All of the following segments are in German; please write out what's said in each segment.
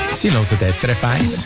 Sie hören SRF 1.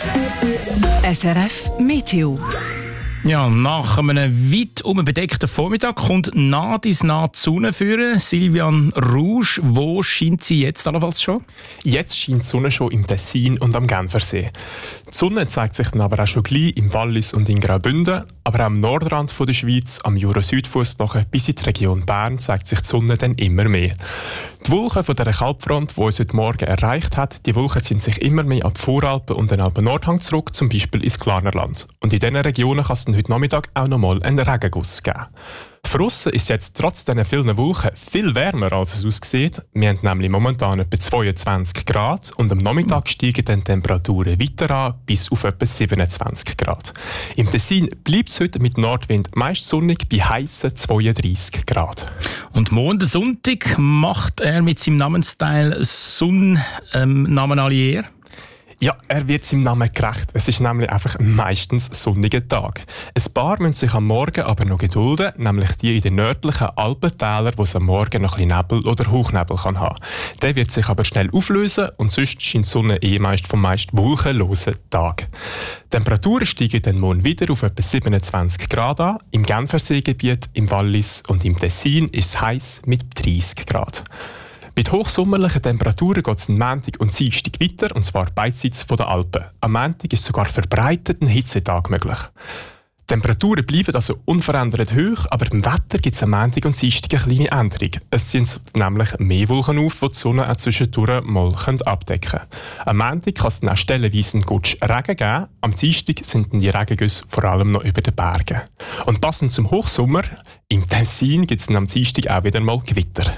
SRF Meteo. Ja, nach einem weit bedeckten Vormittag kommt nah die Sonne führen. Silvian Rouge, wo scheint sie jetzt allenfalls schon? Jetzt scheint die Sonne schon im Tessin und am Genfersee. Die Sonne zeigt sich dann aber auch schon gleich im Wallis und in Graubünden, aber auch am Nordrand der Schweiz, am Jura-Südfuss nachher bis in die Region Bern zeigt sich die Sonne dann immer mehr. Die Wolken von dieser Kaltfront, die uns heute Morgen erreicht hat, die Wolken ziehen sich immer mehr an die Voralpen und den Alpen-Nordhang zurück, zum Beispiel ins Glarnerland. Und in diesen Regionen kann es dann heute Nachmittag auch nochmal einen Regenguss geben. Draussen ist es jetzt trotz diesen vielen Wolken viel wärmer, als es aussieht. Wir haben nämlich momentan etwa 22 Grad und am Nachmittag steigen dann die Temperaturen weiter an, bis auf etwa 27 Grad. Im Tessin bleibt es heute mit Nordwind meist sonnig bei heissen 32 Grad. Und morgen Sonntag macht er mit seinem Namensteil Sun Namen Allier. Ja, er wird seinem Namen gerecht. Es ist nämlich einfach meistens sonniger Tag. Ein paar müssen sich am Morgen aber noch gedulden, nämlich die in den nördlichen Alpentälern, wo es am Morgen noch ein bisschen Nebel oder Hochnebel kann haben. Der wird sich aber schnell auflösen und sonst scheint die Sonne meist vom meist wolkenlosen Tag. Die Temperaturen steigen dann morgen wieder auf etwa 27 Grad an. Im Genferseegebiet, im Wallis und im Tessin ist es heiß mit 30 Grad. Mit hochsommerlichen Temperaturen geht es am Montag und Dienstag weiter, und zwar beidseits von den Alpen. Am Montag ist sogar verbreitet ein Hitzetag möglich. Die Temperaturen bleiben also unverändert hoch, aber im Wetter gibt es am Montag und Dienstag eine kleine Änderung. Es ziehen nämlich mehr Wolken auf, die die Sonne auch zwischendurch mal abdecken können. Am Montag kann es dann auch stellenweise einen Gutsch Regen geben. Am Dienstag sind dann die Regengüsse vor allem noch über den Bergen. Und passend zum Hochsommer, im Tessin gibt es dann am Dienstag auch wieder mal Gewitter.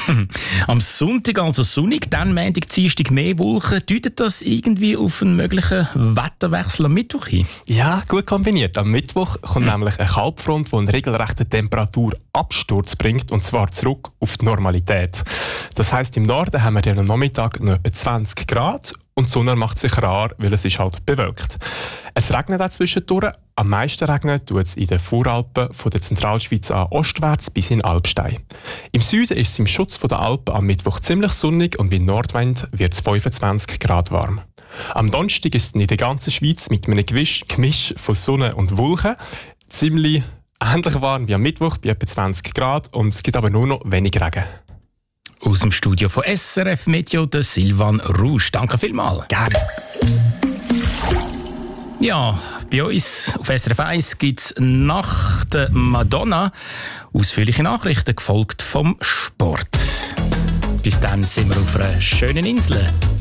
Am Sonntag also sonnig, dann Montag, Dienstag mehr Wolken. Deutet das irgendwie auf einen möglichen Wetterwechsel am Mittwoch hin? Ja, gut kombiniert. Am Mittwoch kommt nämlich eine Kaltfront, die einen regelrechten Temperaturabsturz bringt, und zwar zurück auf die Normalität. Das heisst, im Norden haben wir dann am Nachmittag noch etwa 20 Grad und die Sonne macht sich rar, weil es ist halt bewölkt. Es regnet auch zwischendurch. Am meisten regnet tut es in den Voralpen von der Zentralschweiz an ostwärts bis in Alpstein. Im Süden ist es im Schutz der Alpen am Mittwoch ziemlich sonnig und bei Nordwind wird es 25 Grad warm. Am Donnerstag ist es in der ganzen Schweiz mit einem Gemisch von Sonne und Wolken ziemlich ähnlich warm wie am Mittwoch bei etwa 20 Grad, und es gibt aber nur noch wenig Regen. Aus dem Studio von SRF Meteo, der Silvan Rouge. Danke vielmals. Gerne. Ja, bei uns auf SRF 1 gibt es nach der Madonna ausführliche Nachrichten, gefolgt vom Sport. Bis dann sind wir auf einer schönen Insel.